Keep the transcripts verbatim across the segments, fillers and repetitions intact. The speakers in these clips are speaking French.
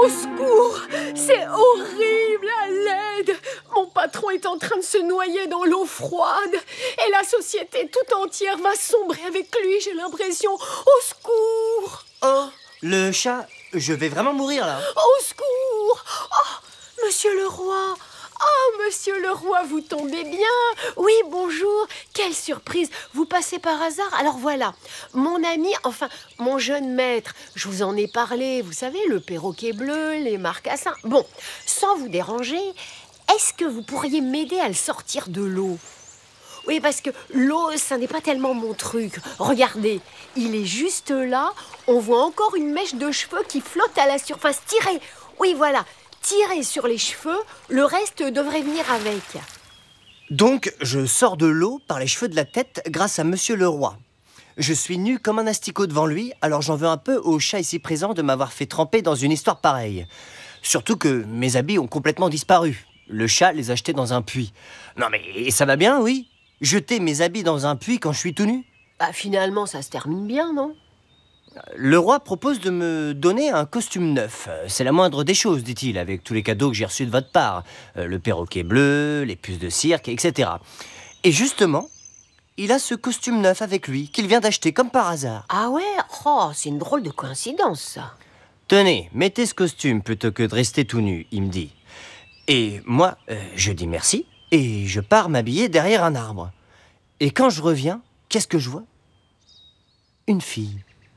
Au secours! C'est horrible, à l'aide! Mon patron est en train de se noyer dans l'eau froide et la société tout entière va sombrer avec lui, j'ai l'impression. Au secours! Oh, le chat, je vais vraiment mourir là. Au secours! Oh, monsieur le roi! Oh, monsieur le roi, vous tombez bien! Oui, bonjour! Quelle surprise! Vous passez par hasard? Alors voilà, mon ami, enfin, mon jeune maître, je vous en ai parlé, vous savez, le perroquet bleu, les marcassins. Bon, sans vous déranger, est-ce que vous pourriez m'aider à le sortir de l'eau? Oui, parce que l'eau, ça n'est pas tellement mon truc. Regardez, il est juste là, on voit encore une mèche de cheveux qui flotte à la surface. Tirez! Oui, voilà. Tirez sur les cheveux, le reste devrait venir avec. Donc, je sors de l'eau par les cheveux de la tête grâce à Monsieur le Roi. Je suis nu comme un asticot devant lui, alors j'en veux un peu au chat ici présent de m'avoir fait tremper dans une histoire pareille. Surtout que mes habits ont complètement disparu. Le chat les a jetés dans un puits. Non mais ça va bien, oui? Jeter mes habits dans un puits quand je suis tout nu? Bah, finalement, ça se termine bien, non? Le roi propose de me donner un costume neuf. C'est la moindre des choses, dit-il, avec tous les cadeaux que j'ai reçus de votre part. Euh, le perroquet bleu, les puces de cirque, et cetera. Et justement, il a ce costume neuf avec lui, qu'il vient d'acheter comme par hasard. Ah ouais? Oh, c'est une drôle de coïncidence, ça. Tenez, mettez ce costume plutôt que de rester tout nu, il me dit. Et moi, euh, je dis merci, et je pars m'habiller derrière un arbre. Et quand je reviens, qu'est-ce que je vois? Une fille.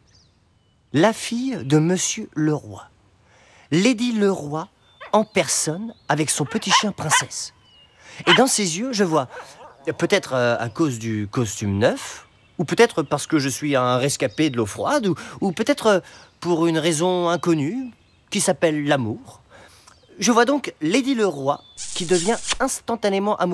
La fille de Monsieur le Roi. Lady le Roi, en personne, avec son petit chien princesse. Et dans ses yeux, je vois, peut-être euh, à cause du costume neuf, ou peut-être parce que je suis un rescapé de l'eau froide, ou, ou peut-être euh, pour une raison inconnue, qui s'appelle l'amour. Je vois donc Lady le Roi, qui devient instantanément amoureux